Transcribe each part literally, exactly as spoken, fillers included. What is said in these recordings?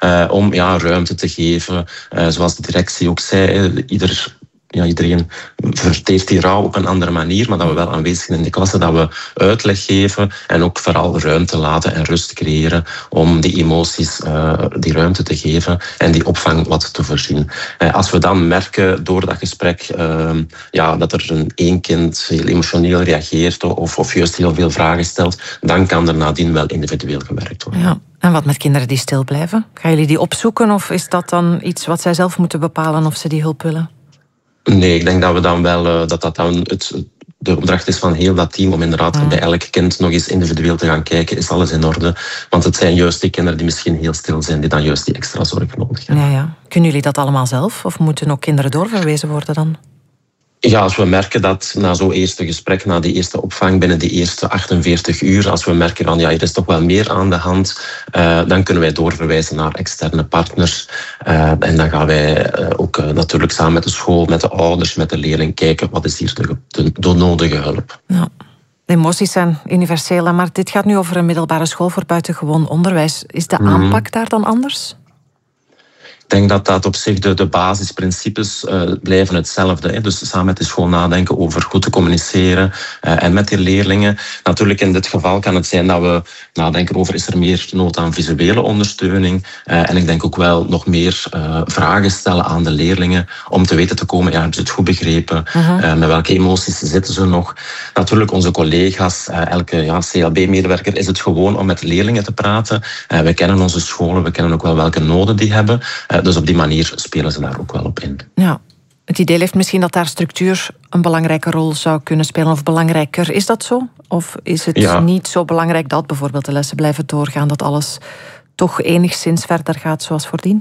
uh, om ja, ruimte te geven. Uh, zoals de directie ook zei, ieder... Ja, iedereen verteert die rouw op een andere manier, maar dat we wel aanwezig zijn in de klasse, dat we uitleg geven en ook vooral ruimte laten en rust creëren om die emoties uh, die ruimte te geven en die opvang wat te voorzien. Uh, als we dan merken door dat gesprek uh, ja, dat er een één kind heel emotioneel reageert of, of juist heel veel vragen stelt, dan kan er nadien wel individueel gewerkt worden. Ja. En wat met kinderen die stil blijven? Gaan jullie die opzoeken of is dat dan iets wat zij zelf moeten bepalen of ze die hulp willen? Nee, ik denk dat we dan wel uh, dat dat dan het, de opdracht is van heel dat team om inderdaad mm. bij elk kind nog eens individueel te gaan kijken, is alles in orde? Want het zijn juist die kinderen die misschien heel stil zijn, die dan juist die extra zorg nodig hebben. Ja, ja. Kunnen jullie dat allemaal zelf? Of moeten ook kinderen doorverwezen worden dan? Ja, als we merken dat na zo'n eerste gesprek, na die eerste opvang, binnen die eerste achtenveertig uur, als we merken van ja, er is toch wel meer aan de hand, uh, dan kunnen wij doorverwijzen naar externe partners. Uh, en dan gaan wij uh, ook uh, natuurlijk samen met de school, met de ouders, met de leerling kijken wat is hier de, de, de nodige hulp. Ja. De emoties zijn universeel, maar dit gaat nu over een middelbare school voor buitengewoon onderwijs. Is de aanpak mm. daar dan anders? Ik denk dat dat op zich de, de basisprincipes uh, blijven hetzelfde. Hè. Dus samen met de school nadenken over goed te communiceren uh, en met die leerlingen. Natuurlijk in dit geval kan het zijn dat we nadenken over is er meer nood aan visuele ondersteuning. Uh, en ik denk ook wel nog meer uh, vragen stellen aan de leerlingen om te weten te komen, ja, hebben ze het goed begrepen? Uh-huh. Uh, met welke emoties zitten ze nog? Natuurlijk onze collega's, uh, elke ja, C L B-medewerker is het gewoon om met leerlingen te praten. Uh, we kennen onze scholen, we kennen ook wel welke noden die hebben. Uh, Dus op die manier spelen ze daar ook wel op in. Ja. Het idee heeft misschien dat daar structuur een belangrijke rol zou kunnen spelen, of belangrijker. Is dat zo? Of is het ja. niet zo belangrijk dat bijvoorbeeld de lessen blijven doorgaan, dat alles toch enigszins verder gaat zoals voordien?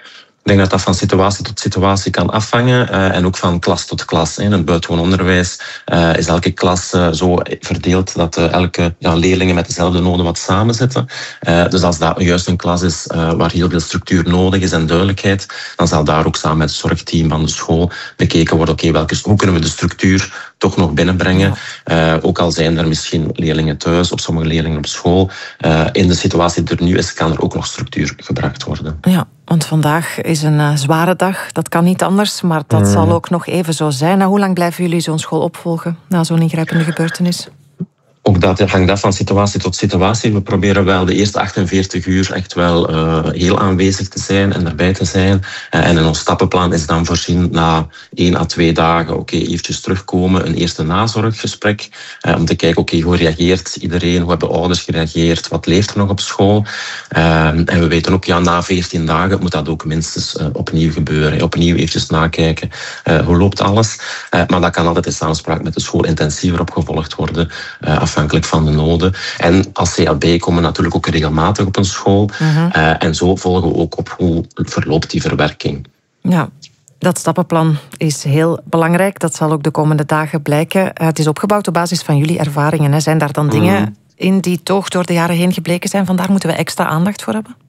Ik denk dat dat van situatie tot situatie kan afhangen uh, en ook van klas tot klas. In het buitengewoon onderwijs uh, is elke klas uh, zo verdeeld dat uh, elke ja, leerlingen met dezelfde noden wat samen zitten. Uh, dus als dat juist een klas is uh, waar heel veel structuur nodig is en duidelijkheid, dan zal daar ook samen met het zorgteam van de school bekeken worden, oké, welke hoe kunnen we de structuur toch nog binnenbrengen. Ja. Uh, ook al zijn er misschien leerlingen thuis of sommige leerlingen op school. Uh, in de situatie die er nu is, kan er ook nog structuur gebracht worden. Ja. Want vandaag is een uh, zware dag, dat kan niet anders, maar dat mm. zal ook nog even zo zijn. Nou, hoe lang blijven jullie zo'n school opvolgen na zo'n ingrijpende gebeurtenis? Ook dat hangt af van situatie tot situatie. We proberen wel de eerste achtenveertig uur echt wel uh, heel aanwezig te zijn en erbij te zijn. Uh, en in ons stappenplan is dan voorzien na één à twee dagen, oké, okay, eventjes terugkomen, een eerste nazorggesprek. Uh, om te kijken, oké, okay, hoe reageert iedereen? Hoe hebben ouders gereageerd? Wat leeft er nog op school? Uh, en we weten ook, ja, na veertien dagen moet dat ook minstens uh, opnieuw gebeuren. Opnieuw eventjes nakijken. Uh, hoe loopt alles? Uh, maar dat kan altijd in samenspraak met de school intensiever opgevolgd worden. Uh, afhankelijk van de noden. En als C L B komen we natuurlijk ook regelmatig op een school. Uh-huh. Uh, en zo volgen we ook op hoe verloopt die verwerking. Ja, dat stappenplan is heel belangrijk. Dat zal ook de komende dagen blijken. Uh, het is opgebouwd op basis van jullie ervaringen. Hè. Zijn daar dan dingen uh-huh. in die toch door de jaren heen gebleken zijn? Vandaar moeten we extra aandacht voor hebben?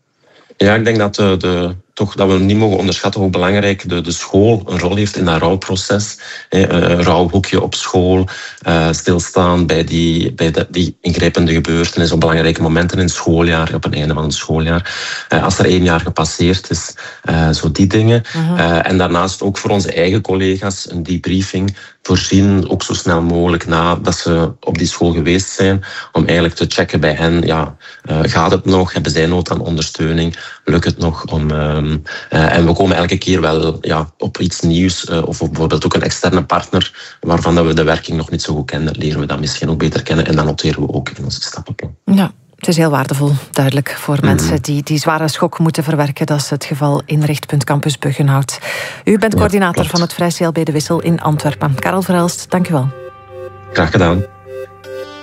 Ja, ik denk dat, de, de, toch, dat we niet mogen onderschatten hoe belangrijk de, de school een rol heeft in dat rouwproces. Een rouwhoekje op school, uh, stilstaan bij, die, bij de, die ingrijpende gebeurtenis op belangrijke momenten in het schooljaar, op het einde van het schooljaar. Uh, als er één jaar gepasseerd is, uh, zo die dingen. Uh-huh. Uh, en daarnaast ook voor onze eigen collega's een debriefing voorzien, ook zo snel mogelijk nadat ze op die school geweest zijn, om eigenlijk te checken bij hen, ja, uh, gaat het nog? Hebben zij nood aan ondersteuning? Lukt het nog? Om, um, uh, en we komen elke keer wel ja, op iets nieuws, uh, of op bijvoorbeeld ook een externe partner, waarvan dat we de werking nog niet zo goed kennen, leren we dat misschien ook beter kennen en dan noteren we ook in ons stappenplan. Ja. Het is heel waardevol, duidelijk, voor mm-hmm. mensen die die zware schok moeten verwerken. Dat is het geval in Richtpunt Campus Buggenhout. U bent coördinator ja, van het Vrij C L B De Wissel in Antwerpen. Karel Verhelst, dank u wel. Graag gedaan.